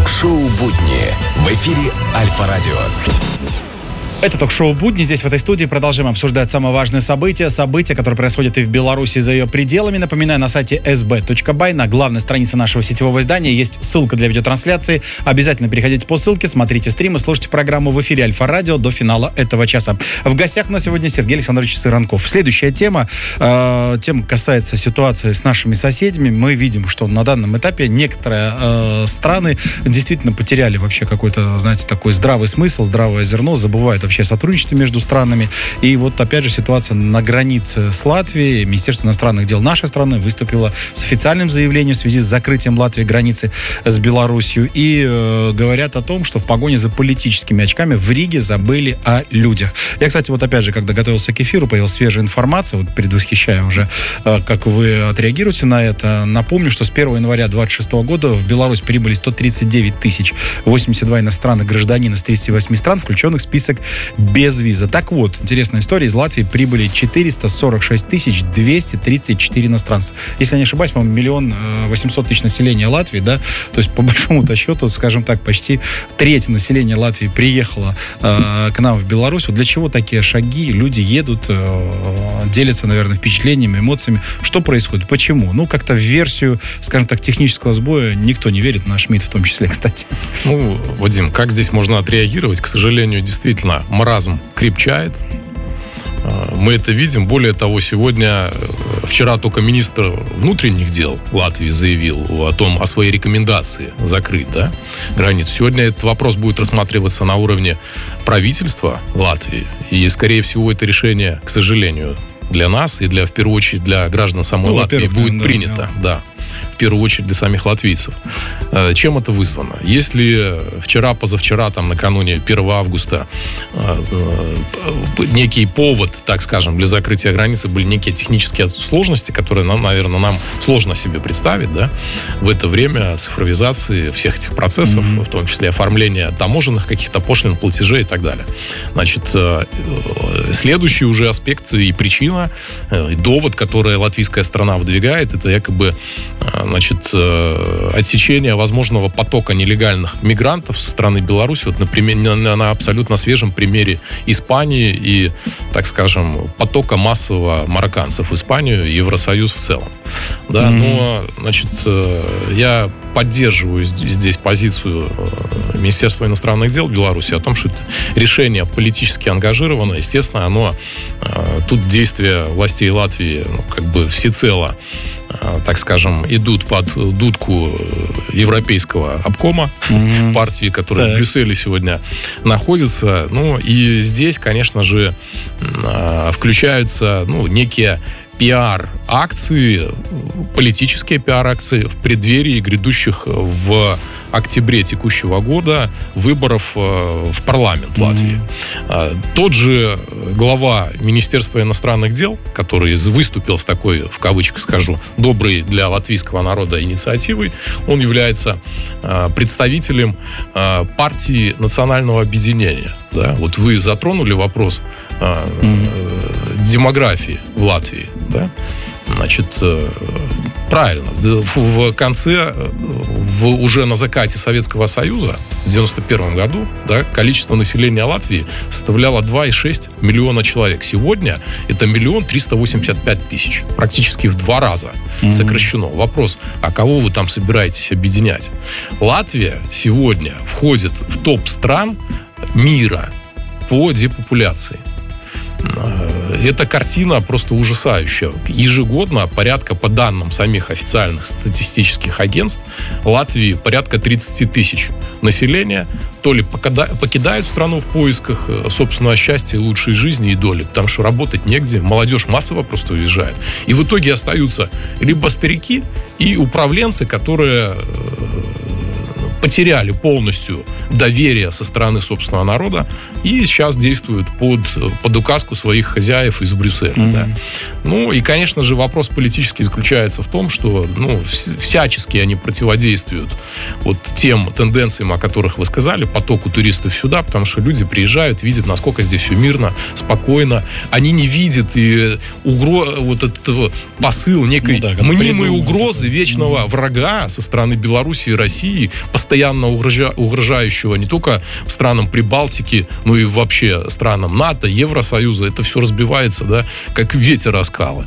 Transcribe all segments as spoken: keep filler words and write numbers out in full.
Ток-шоу «Будни» в эфире Альфа-радио. Это ток-шоу «Будни». Здесь, в этой студии, продолжаем обсуждать самые важные события. События, которые происходят и в Беларуси, и за ее пределами. Напоминаю, на сайте эс би точка бай, на главной странице нашего сетевого издания, есть ссылка для видеотрансляции. Обязательно переходите по ссылке, смотрите стримы, слушайте программу в эфире Альфа-радио до финала этого часа. В гостях у нас сегодня Сергей Александрович Сыранков. Следующая тема, э, тема касается ситуации с нашими соседями. Мы видим, что на данном этапе некоторые э, страны действительно потеряли вообще какой-то, знаете, такой здравый смысл, здравое зерно, забывают вообще сотрудничество между странами. И вот опять же ситуация на границе с Латвией. Министерство иностранных дел нашей страны выступило с официальным заявлением в связи с закрытием Латвии границы с Беларусью. И э, говорят о том, что в погоне за политическими очками в Риге забыли о людях. Я, кстати, вот опять же, когда готовился к эфиру, появилась свежая информация, вот предвосхищая уже, э, как вы отреагируете на это. Напомню, что с первого января две тысячи двадцать шестого года в Беларусь прибыли сто тридцать девять тысяч восемьдесят два иностранных гражданина с тридцати восьми стран, включенных в список без визы. Так вот, интересная история. Из Латвии прибыли четыреста сорок шесть тысяч двести тридцать четыре иностранца. Если я не ошибаюсь, по-моему, миллион восемьсот тысяч населения Латвии, да, то есть по большому-то счету, скажем так, почти треть населения Латвии приехала э, к нам в Беларусь. Вот для чего такие шаги? Люди едут, э, делятся, наверное, впечатлениями, эмоциями. Что происходит? Почему? Ну, как-то в версию, скажем так, технического сбоя никто не верит, наш МИД в том числе, кстати. Ну, Вадим, как здесь можно отреагировать? К сожалению, действительно, маразм крепчает. Мы это видим. Более того, сегодня, вчера только министр внутренних дел Латвии заявил о том, о своей рекомендации закрыть, да, границу. Сегодня этот вопрос будет рассматриваться на уровне правительства Латвии. И, скорее всего, это решение, к сожалению, для нас и для, в первую очередь, для граждан самой ну, Латвии будет да, принято. Да. да. В первую очередь для самих латвийцев. Чем это вызвано? Если вчера, позавчера, там, накануне первого августа некий повод, так скажем, для закрытия границы были некие технические сложности, которые нам, наверное, нам сложно себе представить, да, в это время цифровизации всех этих процессов, mm-hmm. в том числе оформления таможенных каких-то пошлин, платежей и так далее. Значит, следующий уже аспект и причина, и довод, который латвийская страна выдвигает, это якобы значит, отсечение возможного потока нелегальных мигрантов со стороны Беларуси, вот, например, на, на абсолютно свежем примере Испании и, так скажем, потока массового марокканцев в Испанию и Евросоюз в целом. Да, mm-hmm. но, значит, я поддерживаю здесь позицию Министерства иностранных дел Беларуси о том, что это решение политически ангажировано. Естественно, оно, тут действия властей Латвии, ну, как бы всецело, так скажем, идут под дудку европейского обкома, mm-hmm. партии, которая так. в Брюсселе сегодня находится. Ну, и здесь, конечно же, включаются, ну, некие пиар-акции, политические пиар-акции в преддверии грядущих в октябре текущего года выборов в парламент mm-hmm. Латвии. Тот же глава Министерства иностранных дел, который выступил с такой, в кавычках скажу, доброй для латвийского народа инициативой, он является представителем партии национального объединения. Да? Вот вы затронули вопрос mm-hmm. демографии в Латвии. Да? Значит, правильно. В конце, в, уже на закате Советского Союза, в девяносто первом году, да, количество населения Латвии составляло два и шесть миллиона человек. Сегодня это миллион триста восемьдесят пять тысяч. Практически в два раза mm-hmm. сокращено. Вопрос, а кого вы там собираетесь объединять? Латвия сегодня входит в топ стран мира по депопуляции. Эта картина просто ужасающая. Ежегодно порядка, по данным самих официальных статистических агентств, Латвии порядка тридцать тысяч населения то ли покидают страну в поисках собственного счастья, лучшей жизни и доли, потому что работать негде, молодежь массово просто уезжает. И в итоге остаются либо старики и управленцы, которые потеряли полностью доверие со стороны собственного народа и сейчас действуют под, под указку своих хозяев из Брюсселя. Mm-hmm. Да. Ну и, конечно же, вопрос политический заключается в том, что ну, всячески они противодействуют вот тем тенденциям, о которых вы сказали, потоку туристов сюда, потому что люди приезжают, видят, насколько здесь все мирно, спокойно. Они не видят и угро... вот этот посыл некой ну, да, мнимой угрозы вечного mm-hmm. врага со стороны Беларуси и России, постоянно постоянно угрожа, угрожающего не только странам Прибалтики, но и вообще странам НАТО, Евросоюза, это все разбивается, да, как ветер о скалы.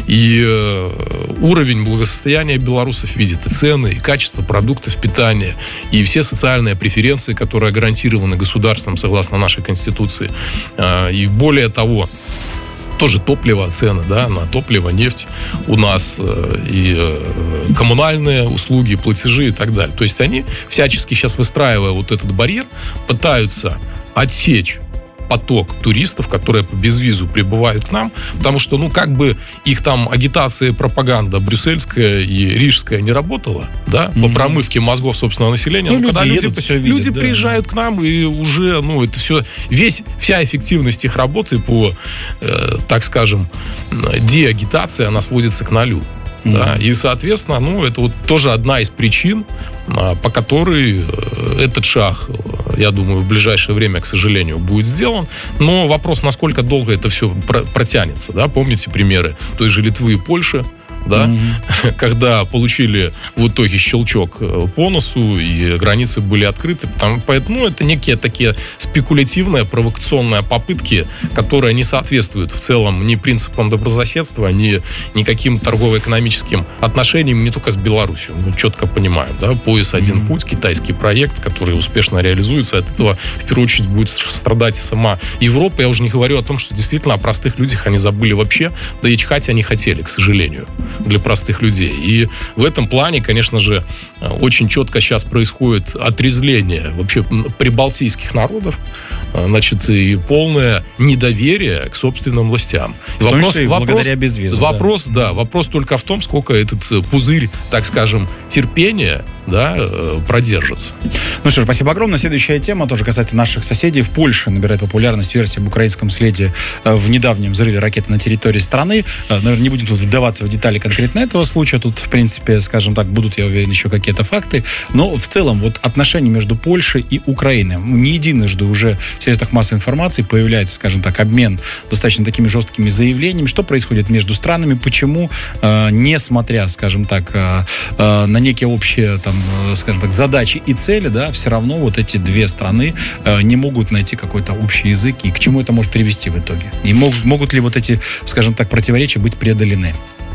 И э, уровень благосостояния белорусов видит и цены, и качество продуктов питания, и все социальные преференции, которые гарантированы государством согласно нашей Конституции. Э, и более того, тоже топливо, цены, да, на топливо, нефть у нас, э, и э, коммунальные услуги, платежи и так далее. То есть они всячески сейчас, выстраивая вот этот барьер, пытаются отсечь поток туристов, которые по безвизу прибывают к нам, потому что, ну, как бы их там агитация и пропаганда брюссельская и рижская не работала, да, mm-hmm. по промывке мозгов собственного населения, ну, но когда люди, видят, люди да. приезжают к нам, и уже, ну, это все, весь, вся эффективность их работы по, э, так скажем, деагитации, она сводится к нулю. Mm-hmm. Да, и, соответственно, ну, это вот тоже одна из причин, по которой этот шаг, я думаю, в ближайшее время, к сожалению, будет сделан. Но вопрос, насколько долго это все протянется. Да? Помните примеры той же Литвы и Польши, да, mm-hmm. когда получили в итоге щелчок по носу, и границы были открыты. Потому, поэтому ну, это некие такие спекулятивные, провокационные попытки, которые не соответствуют в целом ни принципам добрососедства, ни никаким торгово-экономическим отношениям, не только с Беларусью. Мы четко понимаем, да, пояс «Один mm-hmm. путь», китайский проект, который успешно реализуется. От этого, в первую очередь, будет страдать и сама Европа. Я уже не говорю о том, что действительно о простых людях они забыли вообще, да и чхать они хотели, к сожалению, для простых людей. И в этом плане, конечно же, очень четко сейчас происходит отрезвление вообще прибалтийских народов, значит, и полное недоверие к собственным властям. В том числе и благодаря безвизу. Вопрос, да. да, вопрос только в том, сколько этот пузырь, так скажем, терпения, да, продержится. Ну что ж, спасибо огромное. Следующая тема тоже касается наших соседей. В Польше набирает популярность версия об украинском следе в недавнем взрыве ракеты на территории страны. Наверное, не будем тут вдаваться в детали конкретно этого случая. Тут, в принципе, скажем так, будут, я уверен, еще какие-то факты. Но в целом вот отношения между Польшей и Украиной. Не единожды уже в средствах массовой информации появляется, скажем так, обмен достаточно такими жесткими заявлениями. Что происходит между странами? Почему, э, несмотря, скажем так, э, э, на некие общие, там, э, скажем так, задачи и цели, да, все равно вот эти две страны э, не могут найти какой-то общий язык, и к чему это может привести в итоге? И могут, могут ли вот эти, скажем так, противоречия быть преодолены?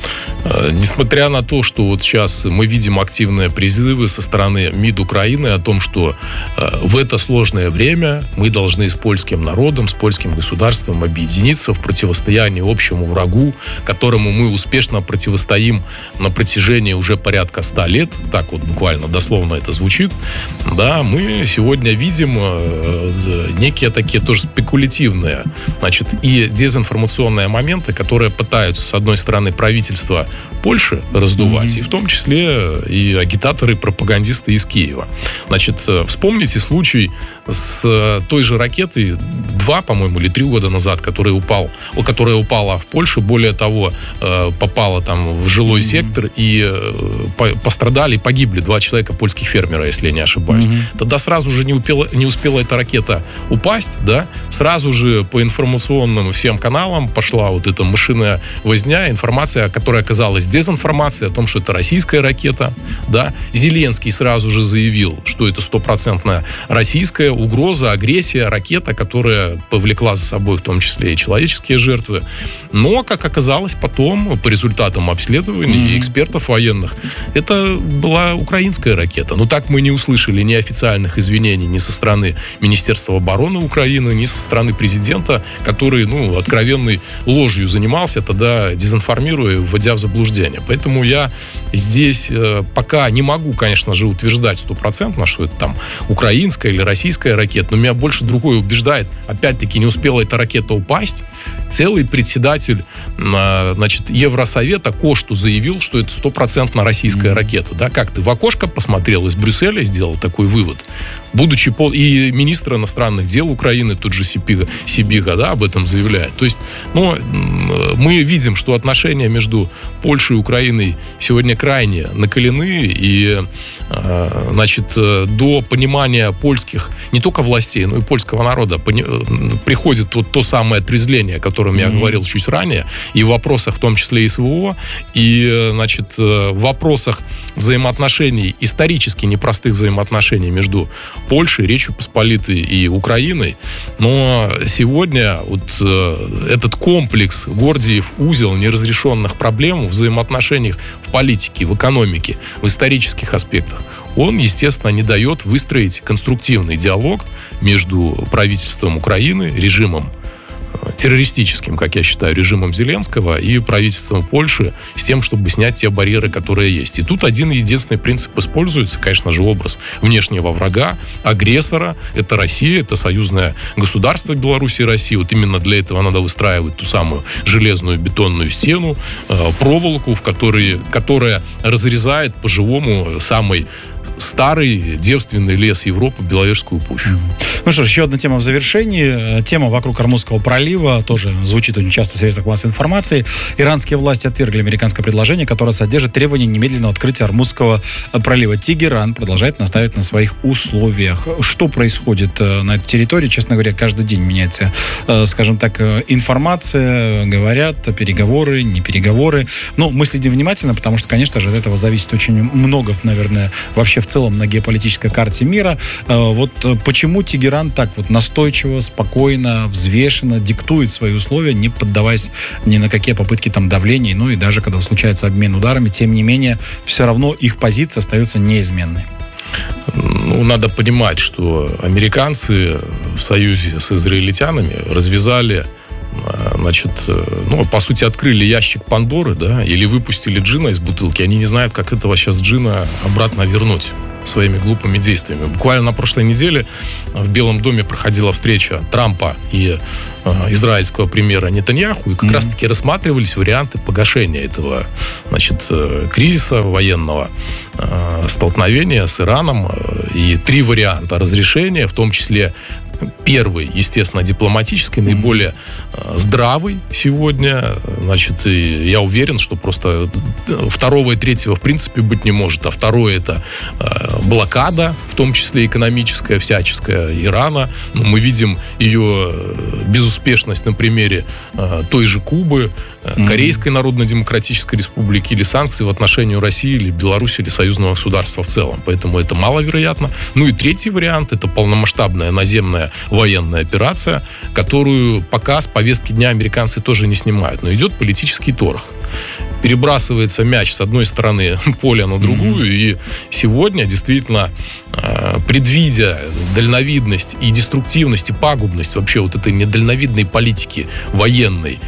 Несмотря на то, что вот сейчас мы видим активные призывы со стороны МИД Украины о том, что э, в это сложное время мы должны с польским народом, с польским государством объединиться в противостоянии общему врагу, которому мы успешно противостоим на протяжении уже порядка ста лет, так вот буквально дословно это звучит, да, мы сегодня видим э, некие такие тоже спекулятивные, значит, и дезинформационные моменты, которые пытаются, с одной стороны, правительство Польши раздувать, mm-hmm. и в том числе и агитаторы, пропагандисты из Киева. Значит, вспомните случай с той же ракетой два, по-моему, или три года назад, которая, упал, которая упала в Польше, более того, попала там в жилой mm-hmm. сектор, и пострадали, погибли два человека, польских фермера, если я не ошибаюсь. Mm-hmm. Тогда сразу же не успела, не успела эта ракета упасть, да, сразу же по информационным всем каналам пошла вот эта мышиная возня, информация, которая оказалась дезинформацией о том, что это российская ракета, да. Зеленский сразу же заявил, что это стопроцентная российская угроза, агрессия, ракета, которая повлекла за собой в том числе и человеческие жертвы. Но, как оказалось потом, по результатам обследований mm-hmm. экспертов военных, это была украинская ракета. Но так мы не услышали ни официальных извинений ни со стороны Министерства обороны Украины, ни со стороны президента, который, ну, откровенной ложью занимался, тогда дезинформируя, вводя в заблуждение. Поэтому я здесь э, пока не могу, конечно же, утверждать стопроцентно, что это там украинская или российская ракета, но меня больше другое убеждает. Опять-таки, не успела эта ракета упасть. Целый председатель э, значит, Евросовета Кошту заявил, что это стопроцентно российская mm-hmm. ракета. Да? Как ты в окошко посмотрел из Брюсселя и сделал такой вывод? будучи пол... и министр иностранных дел Украины, тот же Сибига, Сибига, да, об этом заявляет. То есть, ну, мы видим, что отношения между Польшей и Украиной сегодня крайне накалены, и, значит, до понимания польских, не только властей, но и польского народа пони... приходит вот то самое отрезвление, о котором mm-hmm. я говорил чуть ранее, и в вопросах, в том числе и СВО, и, значит, в вопросах взаимоотношений, исторически непростых взаимоотношений между Польшей, Речью Посполитой и Украиной. Но сегодня вот э, этот комплекс, Гордиев узел неразрешенных проблем в взаимоотношениях в политике, в экономике, в исторических аспектах, он, естественно, не дает выстроить конструктивный диалог между правительством Украины, режимом террористическим, как я считаю, режимом Зеленского и правительством Польши с тем, чтобы снять те барьеры, которые есть. И тут один единственный принцип используется, конечно же, образ внешнего врага, агрессора. Это Россия, это союзное государство Беларуси и России. Вот именно для этого надо выстраивать ту самую железную бетонную стену, проволоку, в которой, которая разрезает по-живому самый старый девственный лес Европы, Беловежскую пущу. Ну что ж, еще одна тема в завершении. Тема вокруг Ормузского пролива тоже звучит очень часто в средствах массовой информации. Иранские власти отвергли американское предложение, которое содержит требование немедленного открытия Ормузского пролива. Тегеран продолжает настаивать на своих условиях. Что происходит на этой территории? Честно говоря, каждый день меняется, скажем так, информация. Говорят, переговоры, не переговоры. Но мы следим внимательно, потому что, конечно же, от этого зависит очень много, наверное, вообще в в целом на геополитической карте мира. Вот почему Тегеран так вот настойчиво, спокойно, взвешенно диктует свои условия, не поддаваясь ни на какие попытки там давления, ну и даже когда случается обмен ударами, тем не менее, все равно их позиция остается неизменной. Ну, надо понимать, что американцы в союзе с израильтянами развязали, значит, ну, по сути, открыли ящик Пандоры, да, или выпустили джина из бутылки. Они не знают, как этого сейчас джина обратно вернуть своими глупыми действиями. Буквально на прошлой неделе в Белом доме проходила встреча Трампа и э, израильского премьера Нетаньяху, и как mm-hmm. раз-таки рассматривались варианты погашения этого, значит, э, кризиса военного, э, столкновения с Ираном, э, и три варианта разрешения, в том числе первый, естественно, дипломатический, наиболее э, здравый сегодня. Значит, и я уверен, что просто второго и третьего в принципе быть не может. А второе — это э, блокада, в том числе экономическая, всяческая Ирана. Но мы видим ее безуспешность на примере э, той же Кубы, э, Корейской Народно-Демократической Республики, или санкций в отношении России, или Беларуси, или союзного государства в целом. Поэтому это маловероятно. Ну и третий вариант — это полномасштабная наземная военная операция, которую пока с повестки дня американцы тоже не снимают. Но идет политический торг. Перебрасывается мяч с одной стороны поля на другую, mm-hmm. и сегодня действительно, предвидя дальновидность и деструктивность, и пагубность вообще вот этой недальновидной политики военной,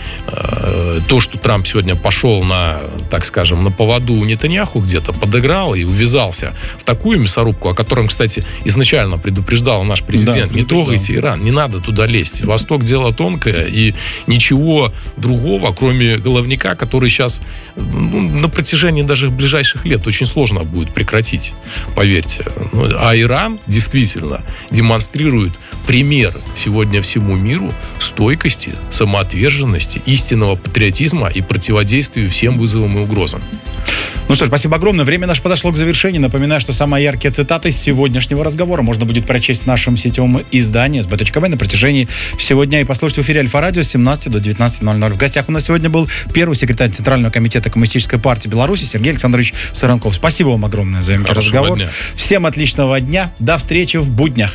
то, что Трамп сегодня пошел на, так скажем, на поводу у Нетаньяху где-то, подыграл и увязался в такую мясорубку, о котором, кстати, изначально предупреждал наш президент: да, не трогайте да. Иран, не надо туда лезть. Восток — дело тонкое, и ничего другого, кроме головняка, который сейчас, ну, на протяжении даже ближайших лет очень сложно будет прекратить, поверьте. А Иран действительно демонстрирует пример сегодня всему миру стойкости, самоотверженности, истинного патриотизма и противодействию всем вызовам и угрозам. Ну что ж, спасибо огромное. Время наше подошло к завершению. Напоминаю, что самые яркие цитаты сегодняшнего разговора можно будет прочесть в нашем сетевом издании эс бэ точка бай на протяжении всего дня и послушать в эфире Альфа-радио с семнадцати до девятнадцати ноль ноль. В гостях у нас сегодня был первый секретарь Центрального комитета Коммунистической партии Беларуси Сергей Александрович Саранков. Спасибо вам огромное за этот разговор. Дня. Всем отличного дня. До встречи в буднях.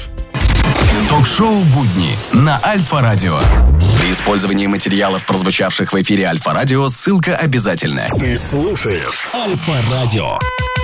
Ток-шоу «Будни» на Альфа-радио. При использовании материалов, прозвучавших в эфире Альфа-радио, ссылка обязательна. Ты слушаешь Альфа-радио.